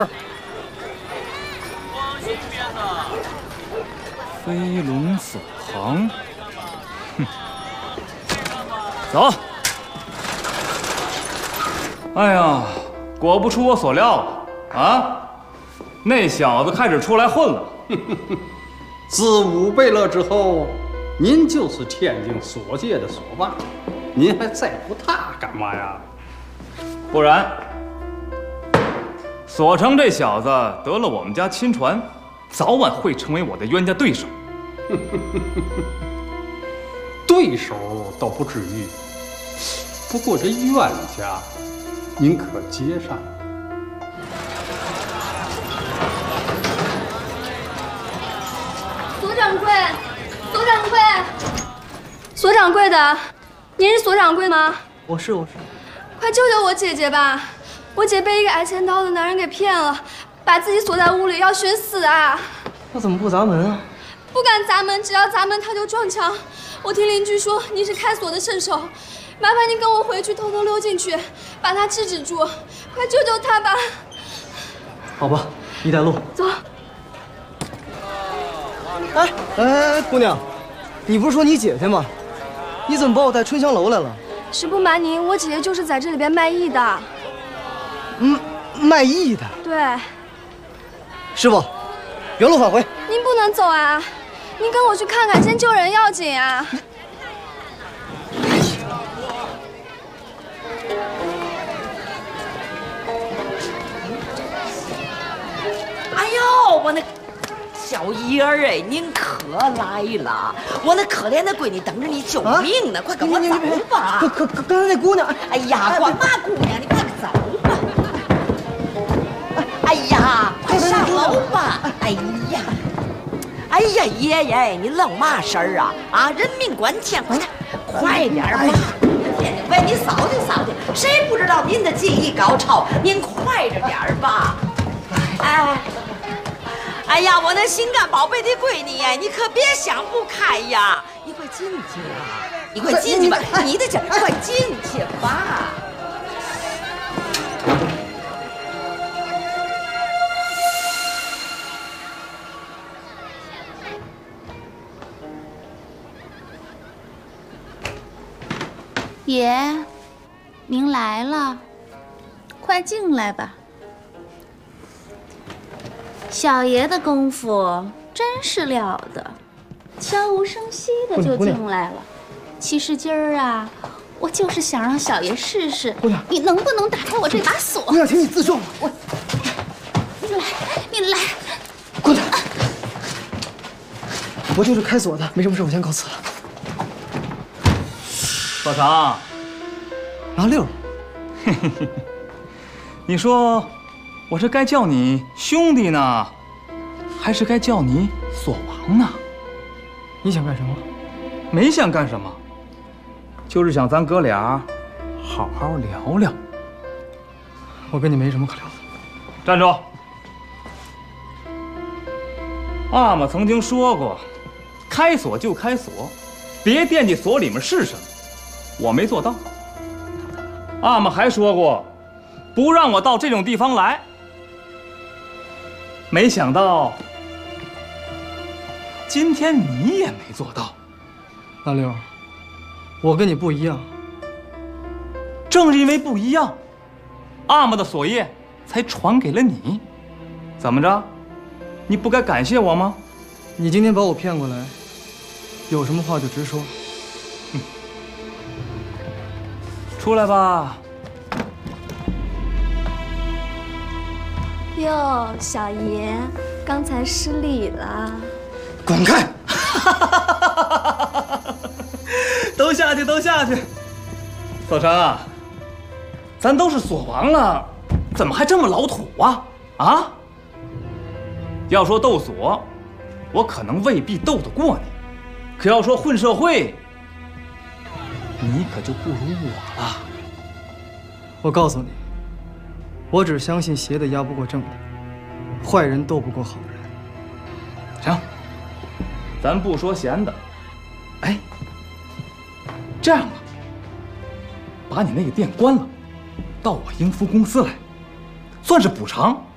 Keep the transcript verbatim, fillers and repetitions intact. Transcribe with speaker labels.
Speaker 1: 飞龙锁行，哼，走。哎呀，果不出我所料啊，那小子开始出来混了。
Speaker 2: 自武贝勒之后，您就是天津所界的所霸，您还在乎他干嘛呀？
Speaker 1: 不然，索成这小子得了我们家亲传，早晚会成为我的冤家对手。
Speaker 2: 对手倒不至于，不过这冤家，您可接上。
Speaker 3: 索掌柜，索掌柜，索掌柜的，您是索掌柜吗？
Speaker 4: 我是，我是。
Speaker 3: 快救救我姐姐吧！我姐被一个挨千刀的男人给骗了，把自己锁在屋里，要寻死啊！
Speaker 4: 那怎么不砸门啊？
Speaker 3: 不敢砸门，只要砸门他就撞墙。我听邻居说你是开锁的圣手，麻烦您跟我回去，偷偷溜进去，把他制止住，快救救他吧！
Speaker 4: 好吧，你带路。
Speaker 3: 走。
Speaker 4: 哎哎，姑娘，你不是说你姐姐吗？你怎么把我带春香楼来了？
Speaker 3: 实不瞒您，我姐姐就是在这里边卖艺的。
Speaker 4: 嗯，卖艺的。
Speaker 3: 对。
Speaker 4: 师傅，原路返回。
Speaker 3: 您不能走啊！您跟我去看看，先救人要紧啊！
Speaker 5: 哎呦，我那小爷儿哎，您可来了！我那可怜的闺女等着你救命呢，啊、快跟我走吧！
Speaker 4: 可可可，刚才那姑娘，
Speaker 5: 哎呀，管嘛姑娘，你快走吧！哎呀，快上楼吧！哎呀！哎呀，爷爷，你愣嘛事儿啊？啊，人命关天，快点，快点吧！天津卫，你扫听扫听，谁不知道您的技艺高超？您快着点吧！哎，哎呀，我那心肝宝贝的闺女呀，你可别想不开呀！你快进去吧，你快进去吧，你的这快进去吧。
Speaker 6: 爷，您来了，快进来吧。小爷的功夫真是了得，悄无声息的就进来了。其实今儿啊，我就是想让小爷试试，你能不能打开我这把锁？
Speaker 4: 姑娘，请你自重。我，
Speaker 6: 你来，你来。
Speaker 4: 姑娘，我就是开锁的，没什么事，我先告辞了。
Speaker 1: 老常，
Speaker 4: 老六，
Speaker 1: 嘿嘿嘿，你说我是该叫你兄弟呢，还是该叫你锁王呢？
Speaker 4: 你想干什么？
Speaker 1: 没想干什么，就是想咱哥俩好好聊聊。
Speaker 4: 我跟你没什么可聊的。
Speaker 1: 站住！阿玛曾经说过，开锁就开锁，别惦记锁里面是什么。我没做到。阿玛还说过，不让我到这种地方来。没想到，今天你也没做到。
Speaker 4: 大六，我跟你不一样。
Speaker 1: 正是因为不一样，阿玛的锁业才传给了你。怎么着？你不该感谢我吗？
Speaker 4: 你今天把我骗过来，有什么话就直说。
Speaker 1: 出来吧。
Speaker 3: 哟，小爷，刚才失礼了。
Speaker 4: 滚开！
Speaker 1: 都下去，都下去。索成啊，咱都是锁王了，怎么还这么老土啊？啊？要说斗锁，我可能未必斗得过你，可要说混社会，你可就不如我了。
Speaker 4: 我告诉你，我只相信邪的压不过正的，坏人斗不过好人。
Speaker 1: 行，咱不说闲的。哎，这样吧，把你那个店关了，到我英孚公司来，算是补偿。